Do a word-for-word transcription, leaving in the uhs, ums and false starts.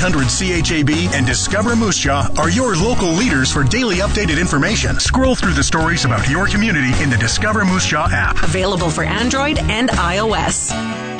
hundred C H A B and Discover Moose Jaw are your local leaders for daily updated information. Scroll through the stories about your community in the Discover Moose Jaw app. Available for Android and iOS.